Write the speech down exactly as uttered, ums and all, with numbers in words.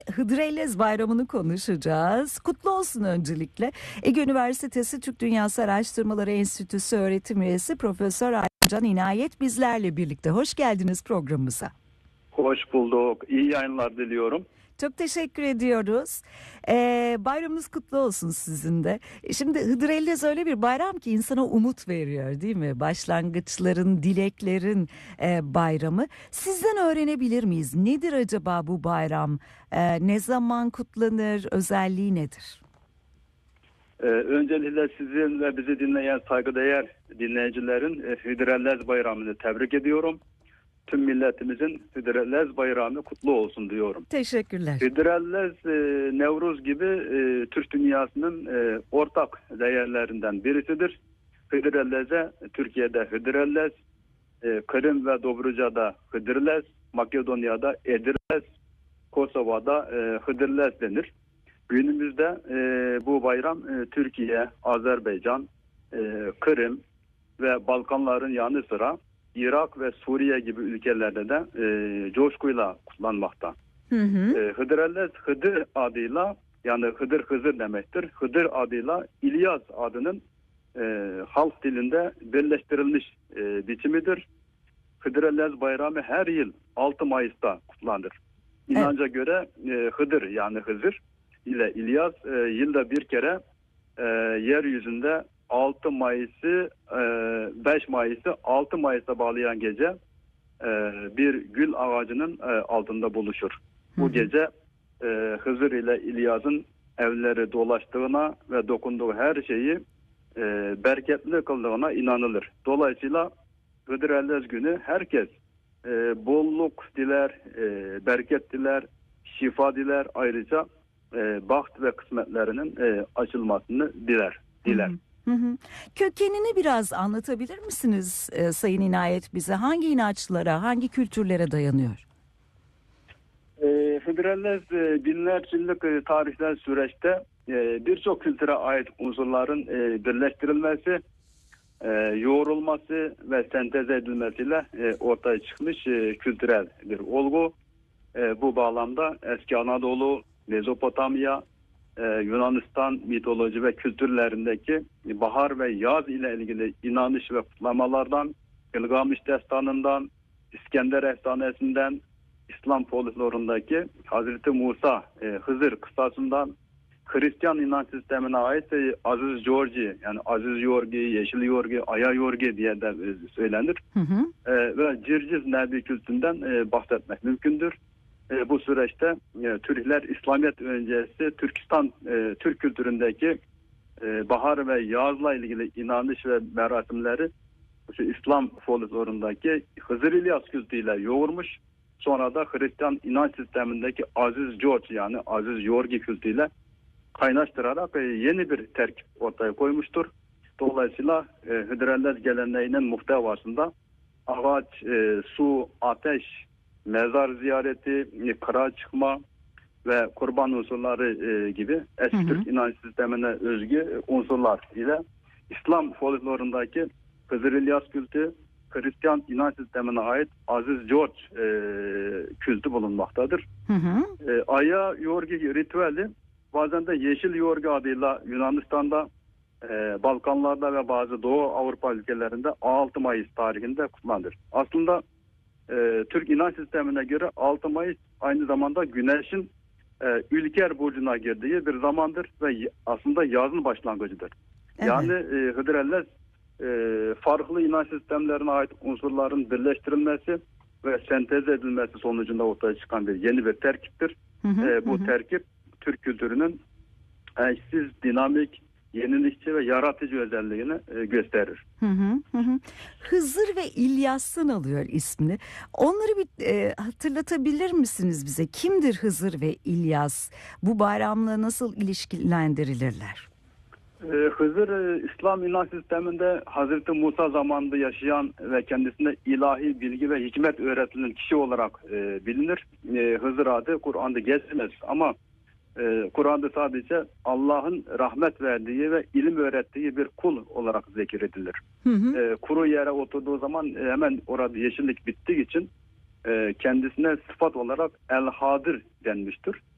Hıdrellez Bayramı'nı konuşacağız. Kutlu olsun öncelikle. Ege Üniversitesi Türk Dünyası Araştırmaları Enstitüsü öğretim üyesi Profesör Aycan İnayet bizlerle birlikte. Hoş geldiniz programımıza. Hoş bulduk. İyi yayınlar diliyorum. Çok teşekkür ediyoruz. Ee, bayramınız kutlu olsun sizin de. Şimdi Hıdrellez öyle bir bayram ki insana umut veriyor, değil mi? Başlangıçların, dileklerin e, bayramı. Sizden öğrenebilir miyiz? Nedir acaba bu bayram? Ee, ne zaman kutlanır? Özelliği nedir? Ee, öncelikle sizin ve bizi dinleyen saygıdeğer dinleyicilerin e, Hıdrellez Bayramı'nı tebrik ediyorum. Tüm milletimizin Hıdrellez Bayramı kutlu olsun diyorum. Teşekkürler. Hıdrellez, e, Nevruz gibi e, Türk dünyasının e, ortak değerlerinden birisidir. Hıdrellez'e Türkiye'de Hıdrellez, e, Kırım ve Dobruca'da Hıdrellez, Makedonya'da Edirlez, Kosova'da e, Hıdrellez denir. Günümüzde e, bu bayram e, Türkiye, Azerbaycan, e, Kırım ve Balkanların yanı sıra Irak ve Suriye gibi ülkelerde de e, coşkuyla kutlanmakta. Hı hı. E, Hıdrellez Hıdır adıyla, yani Hıdır Hızır demektir. Hıdır adıyla İlyas adının e, halk dilinde birleştirilmiş e, biçimidir. Hıdrellez Bayramı her yıl altı Mayıs'ta kutlanır. İnanca evet. göre e, Hıdır yani Hızır ile İlyas e, yılda bir kere e, yeryüzünde altı Mayıs'ı e, beş Mayıs'ı altı Mayıs'a bağlayan gece e, bir gül ağacının e, altında buluşur. Bu hı hı. gece e, Hızır ile İlyas'ın evleri dolaştığına ve dokunduğu her şeyi e, bereketli kıldığına inanılır. Dolayısıyla Hıdrellez günü herkes e, bolluk diler, e, bereket diler, şifa diler, ayrıca e, baht ve kısmetlerinin e, açılmasını diler. diler. Hı hı. Kökenini biraz anlatabilir misiniz e, Sayın İnayet bize? Hangi inançlara, hangi kültürlere dayanıyor? E, Hıdrellez e, binlerce yıllık e, tarihsel süreçte e, birçok kültüre ait unsurların e, birleştirilmesi, e, yoğrulması ve sentez edilmesiyle e, ortaya çıkmış e, kültürel bir olgu. E, bu bağlamda eski Anadolu, Mezopotamya, Ee, Yunanistan mitoloji ve kültürlerindeki bahar ve yaz ile ilgili inanış ve kutlamalardan, Gılgamış destanından, İskender efsanesinden, İslam folklorundaki Hazreti Musa, e, Hızır kıssasından, Hristiyan inanç sistemine ait e, Aziz Yorgi, yani Aziz Yorgi, Yeşil Yorgi, Aya Yorgi diye de e, söylenir. Hı hı. E, ve Circiz Nebi kültünden e, bahsetmek mümkündür. E, bu süreçte e, Türkler İslamiyet öncesi Türkistan e, Türk kültüründeki e, bahar ve yazla ilgili inanış ve merasimleri şu İslam folklorundaki Hızır İlyas kültüyle yoğurmuş. Sonra da Hristiyan inanç sistemindeki Aziz George yani Aziz Yorgi kültüyle kaynaştırarak e, yeni bir terkip ortaya koymuştur. Dolayısıyla e, Hıdrellez geleneğinin muhtevasında ağaç, e, su, ateş, mezar ziyareti, kıra çıkma ve kurban unsurları e, gibi eski hı hı. Türk inanç sistemine özgü unsurlar ile İslam folklorundaki Hızır İlyas kültü, Hristiyan inanç sistemine ait Aziz George e, kültü bulunmaktadır. Hı hı. E, Aya Yorgi ritüeli bazen de Yeşil Yorgi adıyla Yunanistan'da, e, Balkanlarda ve bazı Doğu Avrupa ülkelerinde altı Mayıs tarihinde kutlanır. Aslında Ee, Türk inanç sistemine göre altı Mayıs aynı zamanda Güneş'in e, Ülker burcuna girdiği bir zamandır ve aslında yazın başlangıcıdır. Evet. Yani e, Hıdrellez e, farklı inanç sistemlerine ait unsurların birleştirilmesi ve sentez edilmesi sonucunda ortaya çıkan bir yeni bir terkiptir. Hı hı, e, bu hı. terkip Türk kültürünün eşsiz, dinamik, yenilikçi ve yaratıcı özelliğini e, gösterir. Hı hı, hı. Hızır ve İlyas'tan alıyor ismini. Onları bir e, hatırlatabilir misiniz bize? Kimdir Hızır ve İlyas? Bu bayramla nasıl ilişkilendirilirler? Ee, Hızır e, İslam inanç sisteminde Hazreti Musa zamanında yaşayan ve kendisine ilahi bilgi ve hikmet öğretilen kişi olarak e, bilinir. E, Hızır adı Kur'an'da geçmez ama Ee, Kur'an'da sadece Allah'ın rahmet verdiği ve ilim öğrettiği bir kul olarak zikredilir. Hı hı. Ee, kuru yere oturduğu zaman e, hemen orada yeşillik bittiği için e, kendisine sıfat olarak El-Hadir denmiştir.